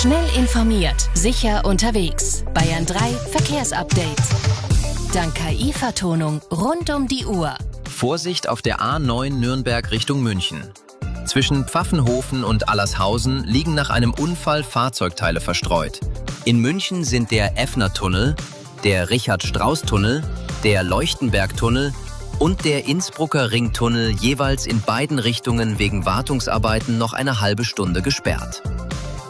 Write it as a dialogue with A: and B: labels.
A: Schnell informiert, sicher unterwegs. Bayern 3 Verkehrsupdate. Dank KI-Vertonung rund um die Uhr.
B: Vorsicht auf der A9 Nürnberg Richtung München. Zwischen Pfaffenhofen und Allershausen liegen nach einem Unfall Fahrzeugteile verstreut. In München sind der Effner-Tunnel, der Richard-Strauß-Tunnel, der Leuchtenberg-Tunnel und der Innsbrucker Ringtunnel jeweils in beiden Richtungen wegen Wartungsarbeiten noch eine halbe Stunde gesperrt.